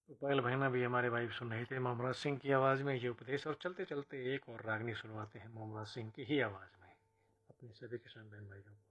तो पायल भाईना भी हमारे भाई सुन रहे थे मोहम्मद सिंह की आवाज़ में ये उपदेश। और चलते चलते एक और रागनी सुनवाते हैं मोहम्मद सिंह की ही आवाज़ में अपने सभी किसान बहन भाइयों को।